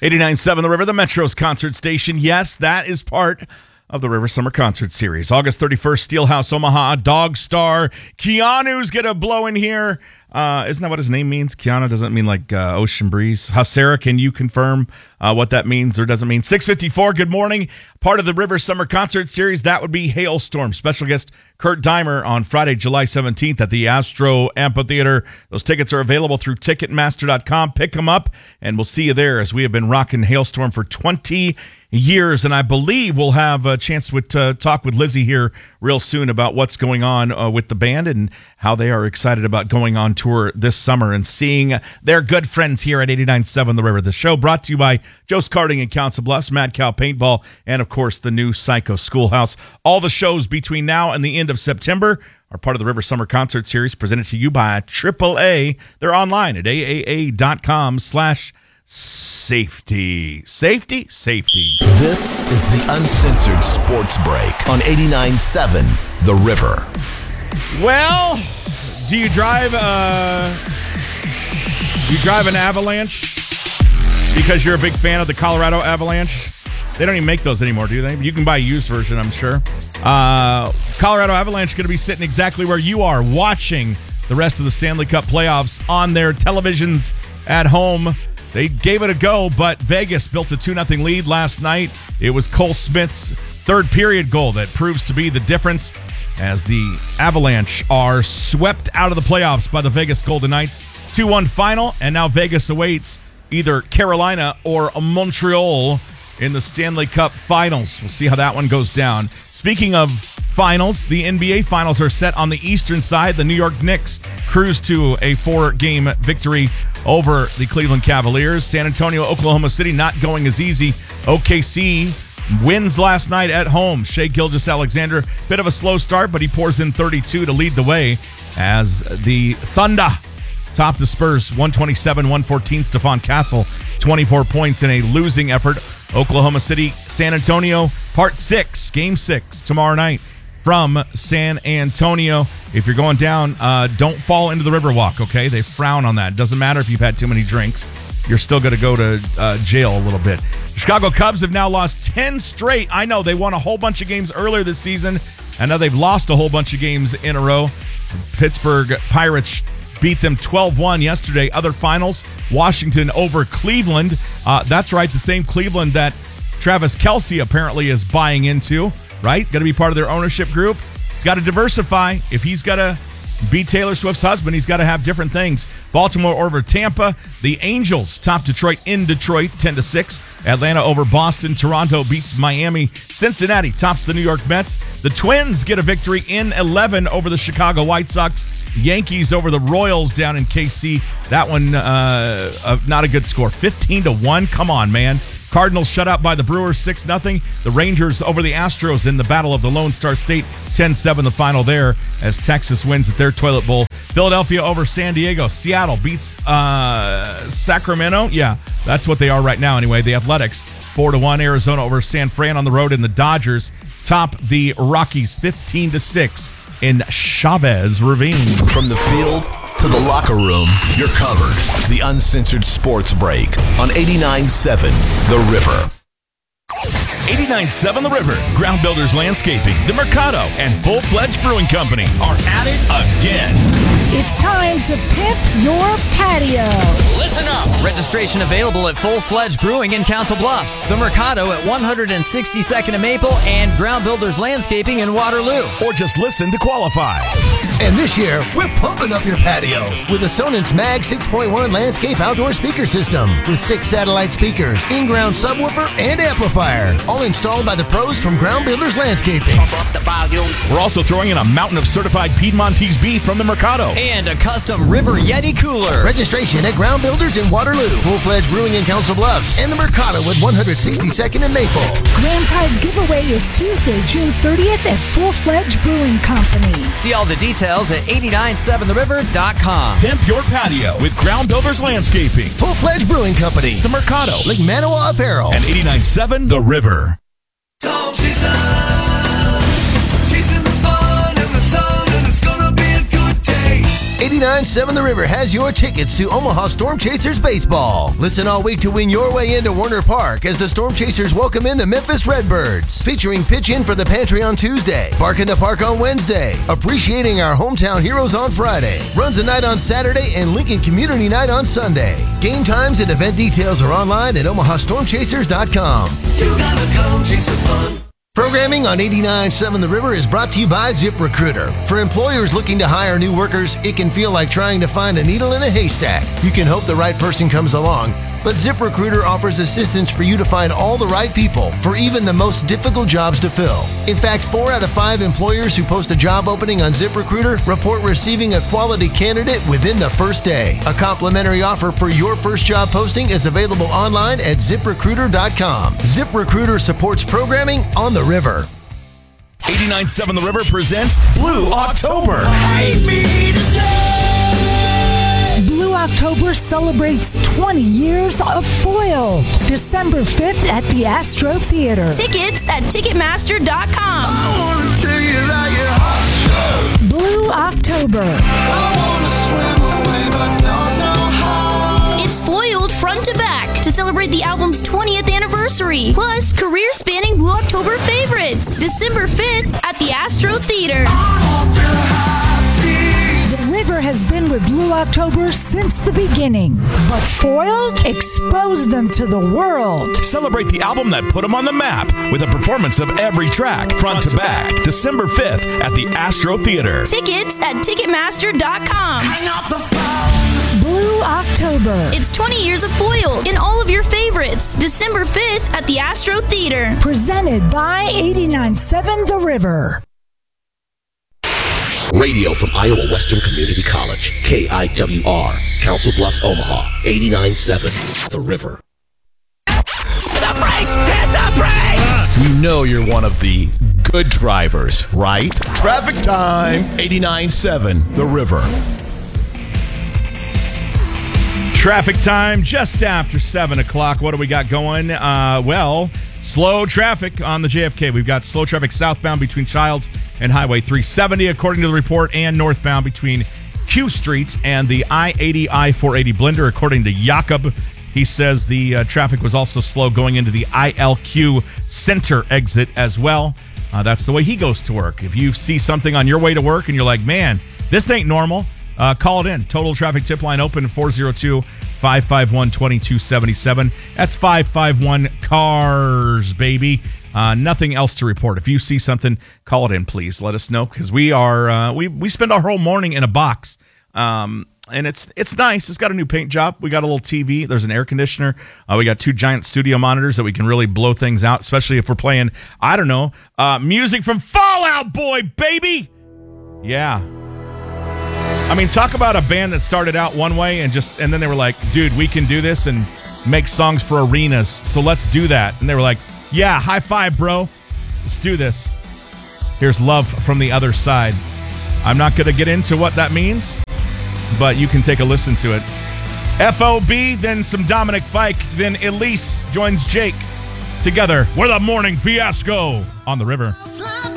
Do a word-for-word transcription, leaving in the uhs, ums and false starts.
eighty-nine point seven The River, the Metro's concert station. Yes, that is part of the River Summer Concert Series. August thirty-first, Steelhouse, Omaha. Dog Star. Keanu's going to blow in here. Uh, isn't that what his name means? Keanu doesn't mean like uh, ocean breeze. Hasera, can you confirm uh, what that means or doesn't mean? six fifty-four, good morning. Part of the River Summer Concert Series, that would be Hailstorm. Special guest Kurt Dimer on Friday, July seventeenth at the Astro Amphitheater. Those tickets are available through Ticketmaster dot com. Pick them up, and we'll see you there as we have been rocking Hailstorm for twenty years. And I believe we'll have a chance to uh, talk with Lizzie here real soon about what's going on uh, with the band and how they are excited about going on tour this summer and seeing their good friends here at eighty-nine point seven The River. The show brought to you by Joe's Karting in Council Bluffs, Mad Cow Paintball, and of course the new Psycho Schoolhouse. All the shows between now and the end of September are part of the River Summer Concert Series presented to you by triple A. They're online at A A A dot com slash safety. Safety? Safety. This is the Uncensored Sports Break on eighty-nine point seven The River. Well, do you drive uh do you drive an Avalanche because you're a big fan of the Colorado Avalanche? They don't even make those anymore, do they? You can buy a used version, I'm sure. Uh, Colorado Avalanche going to be sitting exactly where you are, watching the rest of the Stanley Cup playoffs on their televisions at home. They gave it a go, but Vegas built a two nothing lead last night. It was Cole Smith's third period goal that proves to be the difference as the Avalanche are swept out of the playoffs by the Vegas Golden Knights. two one final, and now Vegas awaits either Carolina or Montreal in the Stanley Cup Finals. We'll see how that one goes down. Speaking of finals, the N B A Finals are set on the eastern side. The New York Knicks cruise to a four-game victory over the Cleveland Cavaliers. San Antonio, Oklahoma City not going as easy. O K C wins last night at home. Shai Gilgeous-Alexander, bit of a slow start, but he pours in thirty-two to lead the way as the Thunder top the Spurs one twenty-seven one fourteen. Stephon Castle, twenty-four points in a losing effort. Oklahoma City, San Antonio, part six, game six, tomorrow night from San Antonio. If you're going down, uh, don't fall into the Riverwalk, okay? They frown on that. Doesn't matter if you've had too many drinks. You're still going to go to uh, jail a little bit. The Chicago Cubs have now lost ten straight. I know they won a whole bunch of games earlier this season, and now they've lost a whole bunch of games in a row. Pittsburgh Pirates beat them twelve one yesterday. Other finals, Washington over Cleveland. Uh, that's right, the same Cleveland that Travis Kelce apparently is buying into, right? Got to be part of their ownership group. He's got to diversify. If he's got to be Taylor Swift's husband, he's got to have different things. Baltimore over Tampa. The Angels top Detroit in Detroit ten to six. Atlanta over Boston. Toronto beats Miami. Cincinnati tops the New York Mets. The Twins get a victory in eleven over the Chicago White Sox. Yankees over the Royals down in K C. That one, uh, uh, not a good score. fifteen to one. Come on, man. Cardinals shut out by the Brewers six nothing. The Rangers over the Astros in the Battle of the Lone Star State. ten seven the final there as Texas wins at their Toilet Bowl. Philadelphia over San Diego. Seattle beats uh, Sacramento. Yeah, that's what they are right now anyway. The Athletics four to one. Arizona over San Fran on the road, and the Dodgers top the Rockies fifteen to six in Chavez Ravine. From the field to the locker room, you're covered. The Uncensored Sports Break on eighty-nine point seven The River. eighty-nine point seven The River, Ground Builders Landscaping, The Mercado, and Full-Fledged Brewing Company are at it again. It's time to pimp your patio. Listen up. Registration available at Full-Fledged Brewing in Council Bluffs, The Mercado at one sixty-second and Maple, and Ground Builders Landscaping in Waterloo. Or just listen to qualify. And this year, we're pumping up your patio with a Sonance Mag six point one landscape outdoor speaker system with six satellite speakers, in-ground subwoofer, and amplifier, all installed by the pros from Ground Builders Landscaping. We're also throwing in a mountain of certified Piedmontese beef from the Mercado. And a custom River Yeti cooler. Registration at Ground Builders in Waterloo, Full-Fledged Brewing in Council Bluffs, and the Mercado at one sixty-second and Maple. Grand prize giveaway is Tuesday, June thirtieth at Full-Fledged Brewing Company. See all the details at eighty-nine seven the river dot com. Pimp your patio with Ground Builders Landscaping, Full-Fledged Brewing Company, The Mercado, Lake Manawa Apparel, and eighty-nine point seven The River. Don't chase up, chasing the fun and the sun, and it's gonna be a good day. eighty-nine point seven The River has your tickets to Omaha Storm Chasers baseball. Listen all week to win your way into Werner Park as the Storm Chasers welcome in the Memphis Redbirds. Featuring Pitch In for the Pantry on Tuesday, Bark in the Park on Wednesday, Appreciating Our Hometown Heroes on Friday, Runs a Night on Saturday, and Lincoln Community Night on Sunday. Game times and event details are online at omaha storm chasers dot com. You gotta come chase some fun. Programming on eighty-nine point seven The River is brought to you by ZipRecruiter. For employers looking to hire new workers, it can feel like trying to find a needle in a haystack. You can hope the right person comes along, but ZipRecruiter offers assistance for you to find all the right people for even the most difficult jobs to fill. In fact, four out of five employers who post a job opening on ZipRecruiter report receiving a quality candidate within the first day. A complimentary offer for your first job posting is available online at zip recruiter dot com. ZipRecruiter supports programming on the river. eighty-nine point seven The River presents Blue October. Blue October celebrates twenty years of Foiled. December fifth at the Astro Theater. Tickets at ticketmaster dot com. I wanna tell you that you're hot stuff. Blue October. I wanna swim away, but don't know how. It's Foiled front to back to celebrate the album's twentieth anniversary. Plus, career-spanning Blue October favorites. December fifth at the Astro Theater. The River has been with Blue October since the beginning, but Foiled exposed them to the world. Celebrate the album that put them on the map with a performance of every track, front to back. December fifth at the Astro Theater. Tickets at ticketmaster dot com. Hang up the phone. Blue October. It's twenty years of Foiled in all of your favorites. December fifth at the Astro Theater. Presented by eighty-nine point seven The River. Radio from Iowa Western Community College, K I W R, Council Bluffs, Omaha, eighty-nine point seven The River. The brakes! Hit the brakes! We know you're one of the good drivers, right? Traffic time, eighty-nine point seven The River. Traffic time just after seven o'clock. What do we got going? Uh, well, slow traffic on the J F K. We've got slow traffic southbound between Childs and Highway three seventy, according to the report, and northbound between Q Street and the I eighty I four eighty blender, according to Jakob. He says the uh, traffic was also slow going into the I L Q center exit as well. Uh, that's the way he goes to work. If you see something on your way to work and you're like, man, this ain't normal, Uh, call it in. Total Traffic Tip Line open four oh two, five five one, two two seven seven. That's five five one CARS, baby. Uh, nothing else to report. If you see something, call it in, please. Let us know, because we are uh, we we spend our whole morning in a box, um, and it's it's nice. It's got a new paint job. We got a little T V. There's an air conditioner. Uh, we got two giant studio monitors that we can really blow things out, especially if we're playing, I don't know, uh, music from Fall Out Boy, baby. Yeah. I mean, talk about a band that started out one way and just and then they were like, dude, we can do this and make songs for arenas, so let's do that. And they were like, yeah, high five, bro. Let's do this. Here's Love from the Other Side. I'm not going to get into what that means, but you can take a listen to it. F O B, then some Dominic Fike, then Elise joins Jake. Together, we're the Morning Fiasco on the River.